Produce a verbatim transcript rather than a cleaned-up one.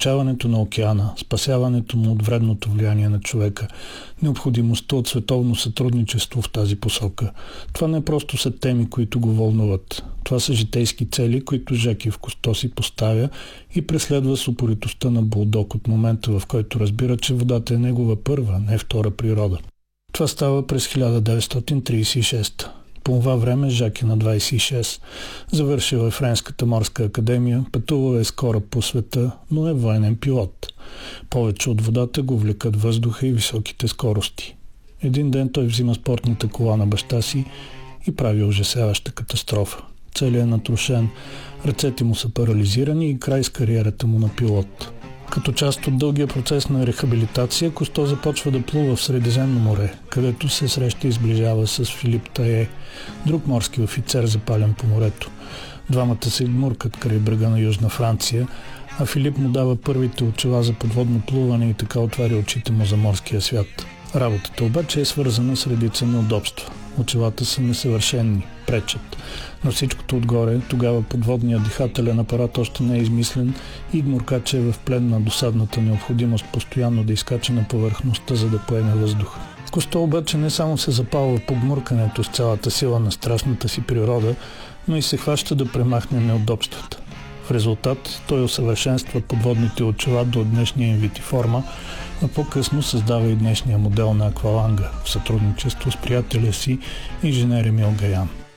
изучаването на океана, спасяването му от вредното влияние на човека, необходимостта от световно сътрудничество в тази посока. Това не просто са теми, които го вълнуват. Това са житейски цели, които Жаки Кусто си поставя и преследва с упоритостта на булдог от момента, в който разбира, че водата е негова първа, не втора природа. Това става през хиляда деветстотин тридесет и шеста. По това време Жак е на двадесет и шест. Завършил е Френската морска академия, пътувал е с кораб по света, но е военен пилот. Повече от водата го влекат въздуха и високите скорости. Един ден той взима спортната кола на баща си и прави ужасяваща катастрофа. Целият е натрушен, ръцете му са парализирани и край с кариерата му на пилот. Като част от дългия процес на рехабилитация, Кусто започва да плува в Средиземно море, където се среща и сближава с Филип Тае, друг морски офицер, запален по морето. Двамата се гмуркат край брега на Южна Франция, а Филип му дава първите очила за подводно плуване и така отваря очите му за морския свят. Работата обаче е свързана с редица неудобства. Очилата са несъвършенни, пречат. На всичкото отгоре, тогава подводният дихателен апарат още не е измислен и гмуркача е в плен на досадната необходимост постоянно да изкача на повърхността, за да поеме въздух. Кусто обаче не само се запалва по гмуркането с цялата сила на страшната си природа, но и се хваща да премахне неудобствата. В резултат той усъвършенства подводните очила до днешния им вид и форма, а по-късно създава и днешния модел на акваланга в сътрудничество с приятеля си инженер Емил Гаян.